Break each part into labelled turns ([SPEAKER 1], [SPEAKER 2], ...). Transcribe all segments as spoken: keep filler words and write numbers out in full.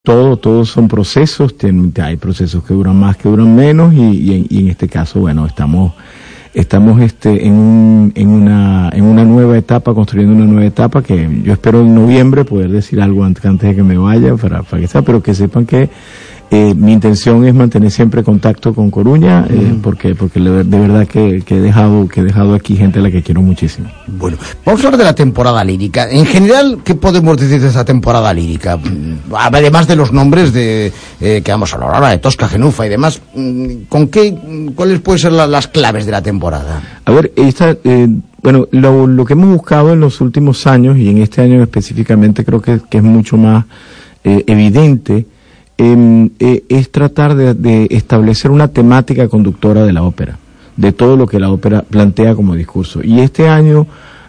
[SPEAKER 1] Todo, todos son procesos, ten, hay procesos que duran más, que duran menos, y, y, y en este caso, bueno, estamos, estamos este, en, un, en, una, en una nueva etapa, construyendo una nueva etapa que yo espero en noviembre poder decir algo antes, antes de que me vaya, para, para que sea, pero que sepan que eh, mi intención es mantener siempre contacto con Coruña, eh, uh-huh. porque, porque de verdad que, que he dejado, que he dejado aquí gente a la que quiero muchísimo.
[SPEAKER 2] Bueno, vamos a hablar de la temporada lírica. En general, ¿qué podemos decir de esta temporada lírica? Además de los nombres de eh, que vamos a hablar ahora, de Tosca, Genufa y demás, ¿con qué, cuáles pueden ser la, las claves de la temporada?
[SPEAKER 1] A ver, esta, eh, bueno, lo, lo que hemos buscado en los últimos años, y en este año específicamente creo que, que es mucho más eh, evidente, eh, eh, es tratar de, de establecer una temática conductora de la ópera, de todo lo que la ópera plantea como discurso. Y este año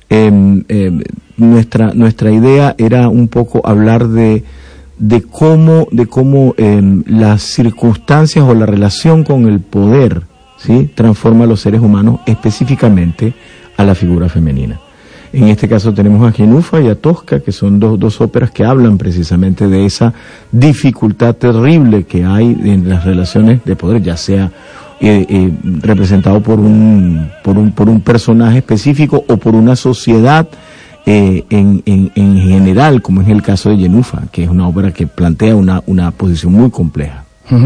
[SPEAKER 1] eh, eh, nuestra nuestra idea era un poco hablar de de cómo de cómo eh, las circunstancias o la relación con el poder, ¿sí?, transforma a los seres humanos, específicamente a la figura femenina. En este caso tenemos a Genufa y a Tosca, que son dos, dos óperas que hablan precisamente de esa dificultad terrible que hay en las relaciones de poder, ya sea eh, eh, representado por un, por un, por un personaje específico o por una sociedad eh, en, en, en general, como es el caso de Genufa, que es una ópera que plantea una, una posición muy compleja.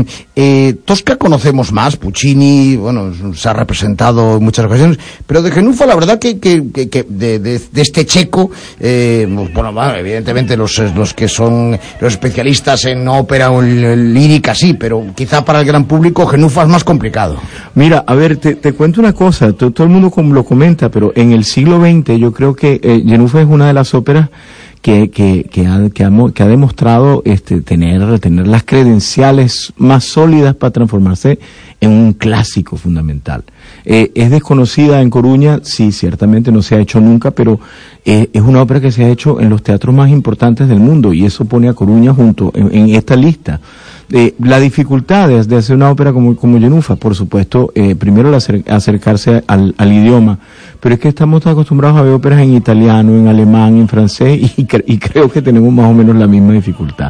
[SPEAKER 2] Eh, Tosca conocemos más, Puccini, bueno, se ha representado en muchas ocasiones, pero de Genufa la verdad que, que, que, que de, de, de este checo, eh, bueno, bueno, evidentemente los, los que son los especialistas en ópera o en lírica sí, pero quizá para el gran público Genufa es más complicado.
[SPEAKER 1] Mira, a ver, te, te cuento una cosa, todo, todo el mundo lo comenta, pero en el siglo veinte yo creo que eh, Genufa es una de las óperas que, que, que, ha, que, ha, que ha demostrado este, tener, tener las credenciales más sólidas para transformarse en un clásico fundamental. Eh, es desconocida en Coruña, sí, ciertamente no se ha hecho nunca, pero eh, es una ópera que se ha hecho en los teatros más importantes del mundo, y eso pone a Coruña junto en, en esta lista. Eh, la dificultad de, de hacer una ópera como, como Genufa, por supuesto, eh, primero el acer, acercarse al, al idioma, pero es que estamos acostumbrados a ver óperas en italiano, en alemán, en francés, y, y creo que tenemos más o menos la misma dificultad.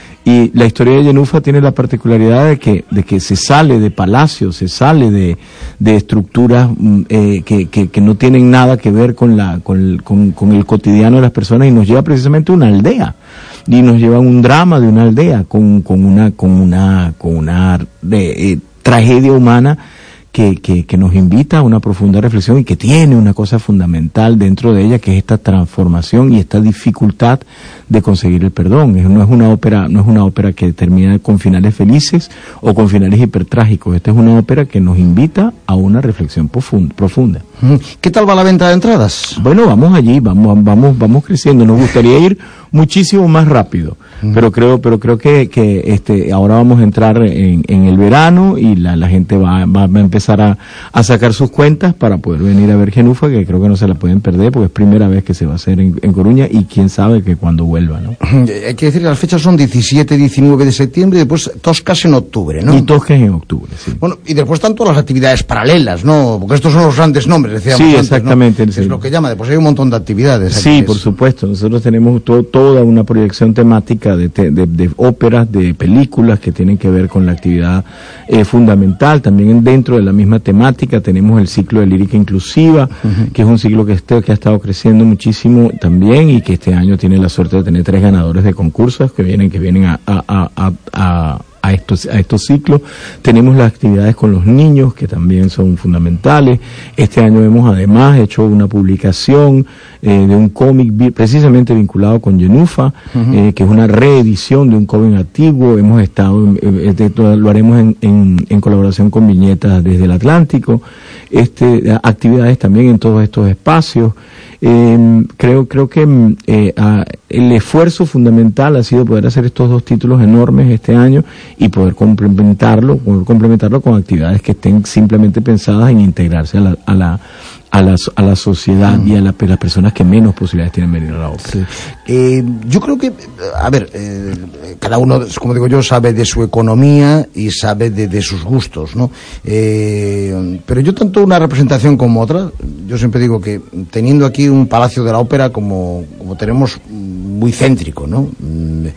[SPEAKER 1] Y la historia de Genufa tiene la particularidad de que, de que se sale de palacios, se sale de, de estructuras eh, que, que, que no tienen nada que ver con, la, con, con, con el cotidiano de las personas, y nos lleva precisamente a una aldea. Y nos lleva a un drama de una aldea con, con una, con una, con una de, eh, tragedia humana que, que, que nos invita a una profunda reflexión, y que tiene una cosa fundamental dentro de ella, que es esta transformación y esta dificultad de conseguir el perdón. No es una ópera, no es una ópera que termina con finales felices o con finales hipertrágicos. Esta es una ópera que nos invita a una reflexión profunda.
[SPEAKER 2] ¿Qué tal va la venta de entradas?
[SPEAKER 1] Bueno, vamos allí, vamos, vamos, vamos creciendo. Nos gustaría ir muchísimo más rápido, uh-huh. pero creo, pero creo que, que este, ahora vamos a entrar en, en el verano, y la, la gente va, va a empezar a, a sacar sus cuentas para poder venir a ver Genufa, que creo que no se la pueden perder, porque es primera vez que se va a hacer en, en Coruña, y quién sabe que cuando vuelva, ¿no?
[SPEAKER 2] Hay que decir que las fechas son diecisiete y diecinueve de septiembre, y después Tosca en octubre, ¿no?
[SPEAKER 1] Y Tosca en octubre, sí.
[SPEAKER 2] Bueno, y después están todas las actividades paralelas, ¿no? Porque estos son los grandes nombres, decíamos
[SPEAKER 1] sí,
[SPEAKER 2] antes,
[SPEAKER 1] exactamente,
[SPEAKER 2] ¿no? Es lo que llama, después hay un montón de actividades.
[SPEAKER 1] Sí, por supuesto. Nosotros tenemos to, toda una proyección temática de, te, de, de óperas, de películas que tienen que ver con la actividad eh, fundamental. También dentro de la misma temática tenemos el ciclo de lírica inclusiva, uh-huh. que es un ciclo que, este, que ha estado creciendo muchísimo también, y que este año tiene la suerte de tener tres ganadores de concursos que vienen, que vienen a, a, a, a a estos, a estos ciclos. Tenemos las actividades con los niños, que también son fundamentales. Este año hemos además hecho una publicación eh, de un cómic vi- precisamente vinculado con Genufa, uh-huh. eh, que es una reedición de un cómic antiguo. Hemos estado, eh, eh, lo haremos en, en, en colaboración con Viñetas desde el Atlántico. Este, actividades también en todos estos espacios. Eh, creo creo que eh, a, el esfuerzo fundamental ha sido poder hacer estos dos títulos enormes este año, y poder complementarlo, poder complementarlo con actividades que estén simplemente pensadas en integrarse a la, a la, a la, a la sociedad mm. y a, la, a las personas que menos posibilidades tienen de venir a la ópera.
[SPEAKER 2] Sí. Eh, yo creo que, a ver, eh, cada uno, como digo yo, sabe de su economía y sabe de, de sus gustos, ¿no? Eh, pero yo, tanto una representación como otra, yo siempre digo que teniendo aquí un Palacio de la Ópera como, como tenemos muy céntrico, ¿no?